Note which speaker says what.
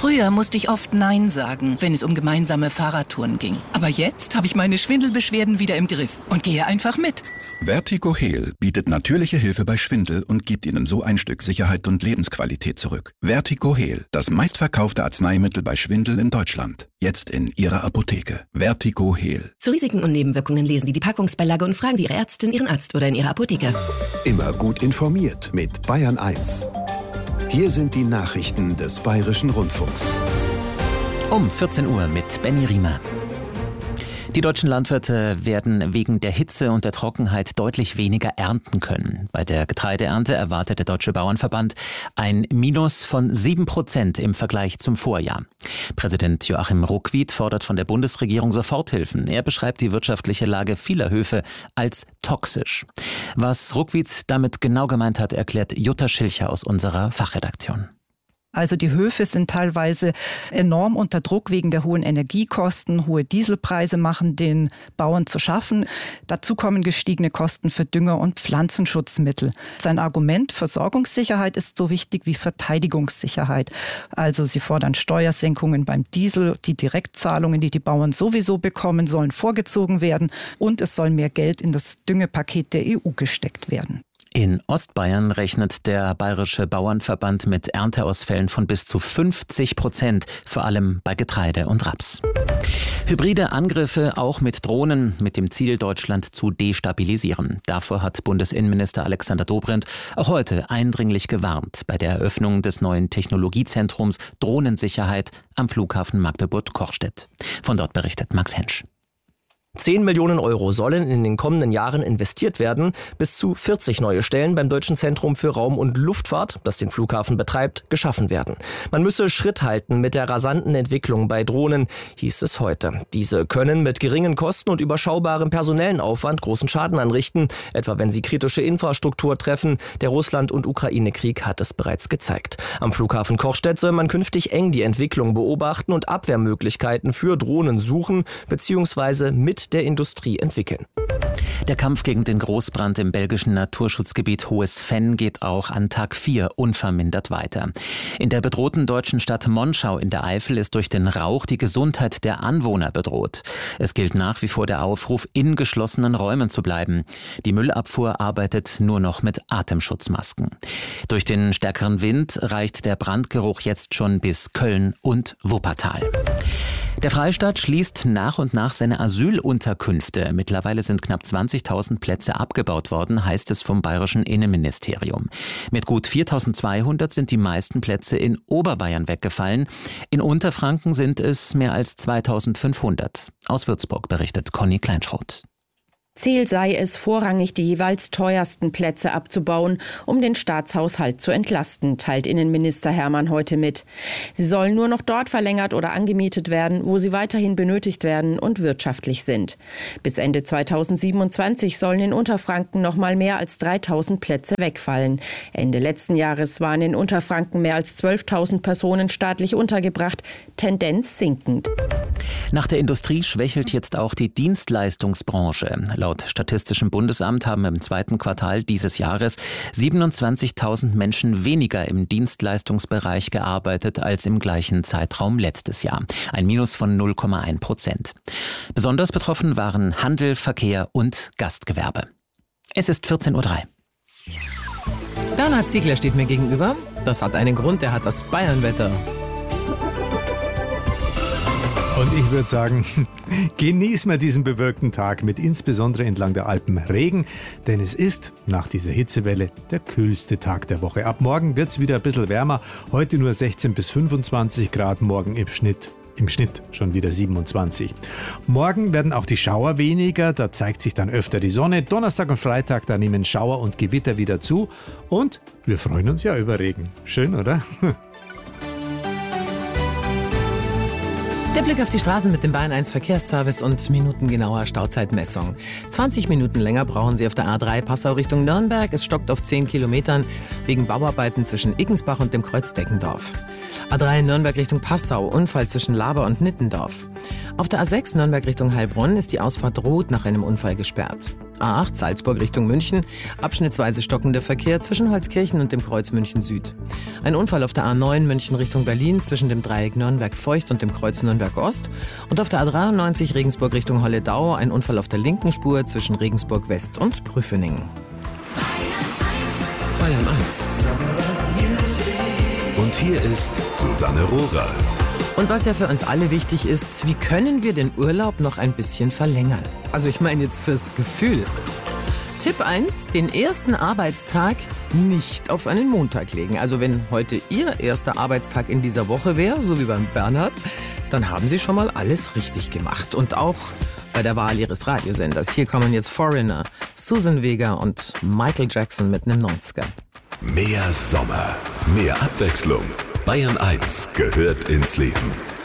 Speaker 1: Früher musste ich oft Nein sagen, wenn es um gemeinsame Fahrradtouren ging. Aber jetzt habe ich meine Schwindelbeschwerden wieder im Griff und gehe einfach mit.
Speaker 2: Vertigo Heal bietet natürliche Hilfe bei Schwindel und gibt Ihnen so ein Stück Sicherheit und Lebensqualität zurück. Vertigo Heal, das meistverkaufte Arzneimittel bei Schwindel in Deutschland. Jetzt in Ihrer Apotheke. Vertigo Heal.
Speaker 3: Zu Risiken und Nebenwirkungen lesen Sie die Packungsbeilage und fragen Sie Ihre Ärztin, Ihren Arzt oder in Ihrer Apotheke.
Speaker 4: Immer gut informiert mit Bayern 1. Hier sind die Nachrichten des Bayerischen Rundfunks.
Speaker 5: Um 14 Uhr mit Benny Riemer. Die deutschen Landwirte werden wegen der Hitze und der Trockenheit deutlich weniger ernten können. Bei der Getreideernte erwartet der Deutsche Bauernverband ein Minus von 7% im Vergleich zum Vorjahr. Präsident Joachim Ruckwied fordert von der Bundesregierung Soforthilfen. Er beschreibt die wirtschaftliche Lage vieler Höfe als toxisch. Was Ruckwied damit genau gemeint hat, erklärt Jutta Schilcher aus unserer Fachredaktion.
Speaker 6: Also die Höfe sind teilweise enorm unter Druck wegen der hohen Energiekosten. Hohe Dieselpreise machen den Bauern zu schaffen. Dazu kommen gestiegene Kosten für Dünger und Pflanzenschutzmittel. Sein Argument, Versorgungssicherheit ist so wichtig wie Verteidigungssicherheit. Also sie fordern Steuersenkungen beim Diesel. Die Direktzahlungen, die die Bauern sowieso bekommen, sollen vorgezogen werden. Und es soll mehr Geld in das Düngepaket der EU gesteckt werden.
Speaker 5: In Ostbayern rechnet der Bayerische Bauernverband mit Ernteausfällen von bis zu 50%, vor allem bei Getreide und Raps. Hybride Angriffe auch mit Drohnen mit dem Ziel, Deutschland zu destabilisieren. Davor hat Bundesinnenminister Alexander Dobrindt auch heute eindringlich gewarnt bei der Eröffnung des neuen Technologiezentrums Drohnensicherheit am Flughafen Magdeburg-Korstedt. Von dort berichtet Max Hensch.
Speaker 7: 10 Millionen Euro sollen in den kommenden Jahren investiert werden. Bis zu 40 neue Stellen beim Deutschen Zentrum für Raum- und Luftfahrt, das den Flughafen betreibt, geschaffen werden. Man müsse Schritt halten mit der rasanten Entwicklung bei Drohnen, hieß es heute. Diese können mit geringen Kosten und überschaubarem personellen Aufwand großen Schaden anrichten, etwa wenn sie kritische Infrastruktur treffen. Der Russland- und Ukraine-Krieg hat es bereits gezeigt. Am Flughafen Korstedt soll man künftig eng die Entwicklung beobachten und Abwehrmöglichkeiten für Drohnen suchen bzw. mit der Industrie entwickeln.
Speaker 5: Der Kampf gegen den Großbrand im belgischen Naturschutzgebiet Hohes Venn geht auch an Tag 4 unvermindert weiter. In der bedrohten deutschen Stadt Monschau in der Eifel ist durch den Rauch die Gesundheit der Anwohner bedroht. Es gilt nach wie vor der Aufruf, in geschlossenen Räumen zu bleiben. Die Müllabfuhr arbeitet nur noch mit Atemschutzmasken. Durch den stärkeren Wind reicht der Brandgeruch jetzt schon bis Köln und Wuppertal. Der Freistaat schließt nach und nach seine Asylunterkünfte. Mittlerweile sind knapp 20.000 Plätze abgebaut worden, heißt es vom Bayerischen Innenministerium. Mit gut 4.200 sind die meisten Plätze in Oberbayern weggefallen. In Unterfranken sind es mehr als 2.500. Aus Würzburg berichtet Conny Kleinschroth.
Speaker 8: Ziel sei es, vorrangig die jeweils teuersten Plätze abzubauen, um den Staatshaushalt zu entlasten, teilt Innenminister Hermann heute mit. Sie sollen nur noch dort verlängert oder angemietet werden, wo sie weiterhin benötigt werden und wirtschaftlich sind. Bis Ende 2027 sollen in Unterfranken noch mal mehr als 3.000 Plätze wegfallen. Ende letzten Jahres waren in Unterfranken mehr als 12.000 Personen staatlich untergebracht, Tendenz sinkend.
Speaker 5: Nach der Industrie schwächelt jetzt auch die Dienstleistungsbranche. Laut Statistischem Bundesamt haben im zweiten Quartal dieses Jahres 27.000 Menschen weniger im Dienstleistungsbereich gearbeitet als im gleichen Zeitraum letztes Jahr. Ein Minus von 0,1%. Besonders betroffen waren Handel, Verkehr und Gastgewerbe. Es ist 14.03 Uhr.
Speaker 9: Bernhard Ziegler steht mir gegenüber. Das hat einen Grund, er hat das Bayernwetter.
Speaker 10: Und ich würde sagen, genießen wir diesen bewölkten Tag mit insbesondere entlang der Alpen Regen, denn es ist nach dieser Hitzewelle der kühlste Tag der Woche. Ab morgen wird es wieder ein bisschen wärmer, heute nur 16 bis 25 Grad, morgen im Schnitt schon wieder 27. Morgen werden auch die Schauer weniger, da zeigt sich dann öfter die Sonne. Donnerstag und Freitag, da nehmen Schauer und Gewitter wieder zu und wir freuen uns ja über Regen. Schön, oder?
Speaker 9: Der Blick auf die Straßen mit dem Bayern 1 Verkehrsservice und minutengenauer Stauzeitmessung. 20 Minuten länger brauchen Sie auf der A3 Passau Richtung Nürnberg. Es stockt auf 10 Kilometern wegen Bauarbeiten zwischen Iggensbach und dem Kreuz Deckendorf. A3 Nürnberg Richtung Passau, Unfall zwischen Laber und Nittendorf. Auf der A6 Nürnberg Richtung Heilbronn ist die Ausfahrt Rot nach einem Unfall gesperrt. A8 Salzburg Richtung München, abschnittsweise stockender Verkehr zwischen Holzkirchen und dem Kreuz München Süd. Ein Unfall auf der A9 München Richtung Berlin zwischen dem Dreieck Nürnberg-Feucht und dem Kreuz Nürnberg-Ost. Und auf der A93 Regensburg Richtung Holledau ein Unfall auf der linken Spur zwischen Regensburg-West und Prüfeningen.
Speaker 11: Bayern 1. Und hier ist Susanne Rohrer.
Speaker 9: Und was ja für uns alle wichtig ist, wie können wir den Urlaub noch ein bisschen verlängern? Also ich meine jetzt fürs Gefühl. Tipp 1, den ersten Arbeitstag nicht auf einen Montag legen. Also wenn heute Ihr erster Arbeitstag in dieser Woche wäre, so wie beim Bernhard, dann haben Sie schon mal alles richtig gemacht. Und auch bei der Wahl Ihres Radiosenders. Hier kommen jetzt Foreigner, Susan Vega und Michael Jackson mit einem 90er.
Speaker 11: Mehr Sommer, mehr Abwechslung. Bayern 1 gehört ins Leben.